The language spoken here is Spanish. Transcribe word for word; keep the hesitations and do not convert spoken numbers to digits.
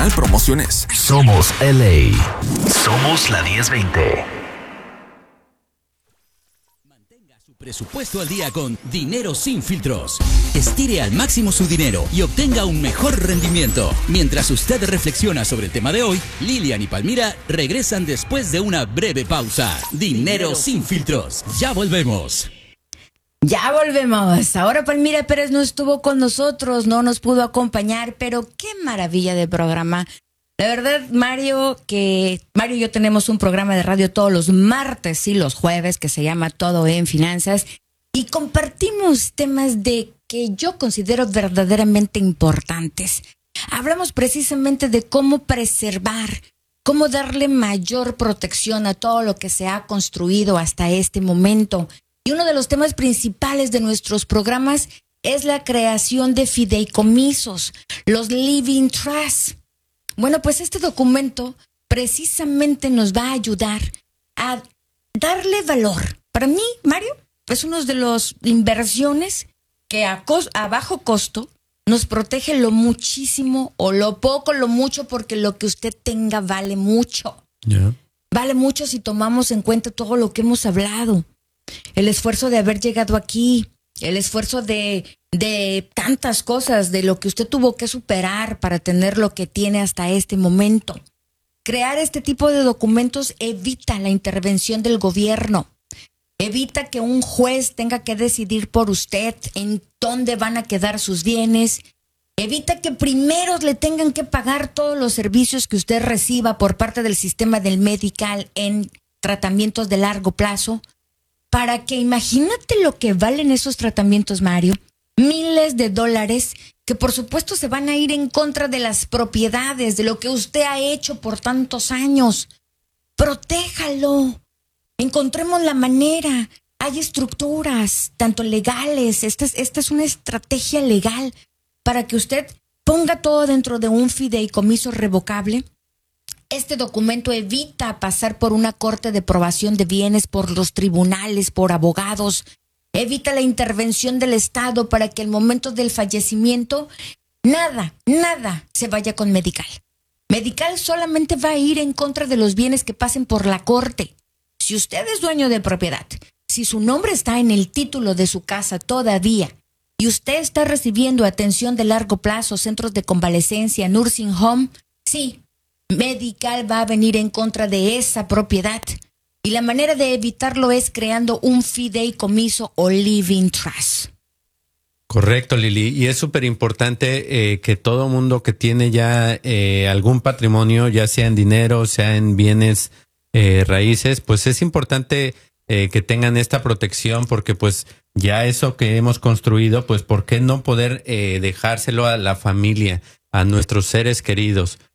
Promociones. Somos L A. Somos la diez veinte. Mantenga su presupuesto al día con Dinero Sin Filtros. Estire al máximo su dinero y obtenga un mejor rendimiento. Mientras usted reflexiona sobre el tema de hoy, Lilian y Palmira regresan después de una breve pausa. Dinero Sin Filtros. Ya volvemos. Ya volvemos. Ahora Palmira Pérez no estuvo con nosotros, no nos pudo acompañar, pero qué maravilla de programa. La verdad, Mario, que Mario y yo tenemos un programa de radio todos los martes y los jueves que se llama Todo en Finanzas y compartimos temas de que yo considero verdaderamente importantes. Hablamos precisamente de cómo preservar, cómo darle mayor protección a todo lo que se ha construido hasta este momento. Y uno de los temas principales de nuestros programas es la creación de fideicomisos, los living trusts. Bueno, pues este documento precisamente nos va a ayudar a darle valor. Para mí, Mario, es uno de las inversiones que a, cos- a bajo costo nos protege lo muchísimo o lo poco, lo mucho, porque lo que usted tenga vale mucho. Yeah. Vale mucho si tomamos en cuenta todo lo que hemos hablado. El esfuerzo de haber llegado aquí, el esfuerzo de, de tantas cosas, de lo que usted tuvo que superar para tener lo que tiene hasta este momento. Crear este tipo de documentos evita la intervención del gobierno, evita que un juez tenga que decidir por usted en dónde van a quedar sus bienes, evita que primero le tengan que pagar todos los servicios que usted reciba por parte del sistema del Medical en tratamientos de largo plazo. Para que imagínate lo que valen esos tratamientos, Mario. Miles de dólares que por supuesto se van a ir en contra de las propiedades, de lo que usted ha hecho por tantos años. Protéjalo. Encontremos la manera. Hay estructuras, tanto legales. Esta es, esta es una estrategia legal para que usted ponga todo dentro de un fideicomiso revocable. Este documento evita pasar por una corte de probación de bienes, por los tribunales, por abogados. Evita la intervención del Estado para que al momento del fallecimiento nada, nada se vaya con Medical. Medical solamente va a ir en contra de los bienes que pasen por la corte. Si usted es dueño de propiedad, si su nombre está en el título de su casa todavía y usted está recibiendo atención de largo plazo, centros de convalecencia, nursing home, sí, Medical va a venir en contra de esa propiedad. Y la manera de evitarlo es creando un fideicomiso o living trust. Correcto, Lili. Y es súper importante eh, que todo mundo que tiene ya eh, algún patrimonio, ya sea en dinero, sea en bienes eh, raíces, pues es importante eh, que tengan esta protección porque pues ya eso que hemos construido, pues ¿por qué no poder eh, dejárselo a la familia, a nuestros seres queridos?